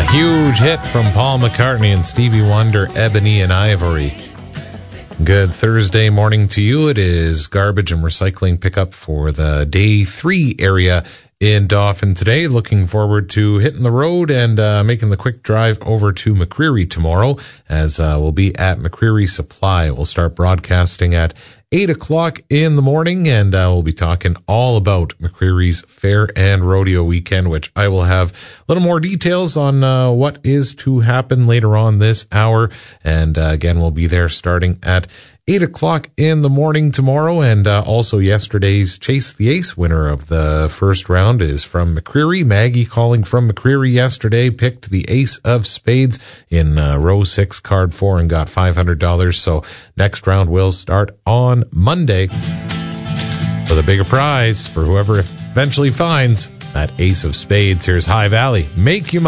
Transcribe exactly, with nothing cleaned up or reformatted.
Huge hit from Paul McCartney and Stevie Wonder, Ebony and Ivory. Good Thursday morning to you. It is garbage and recycling pickup for the day three area in Dauphin today. Looking forward to hitting the road and uh, making the quick drive over to McCreary tomorrow, as uh, we'll be at McCreary Supply. We'll start broadcasting at eight o'clock in the morning, and uh, we'll be talking all about McCreary's Fair and Rodeo Weekend, which I will have a little more details on uh, what is to happen later on this hour. And uh, again, we'll be there starting at eight o'clock in the morning tomorrow. And uh, also yesterday's Chase the Ace winner of the first round is from McCreary. Maggie, calling from McCreary yesterday, picked the Ace of Spades in uh, row six, card four, and got five hundred dollars. So next round will start on Monday for the bigger prize for whoever eventually finds that Ace of Spades. Here's High Valley. Make you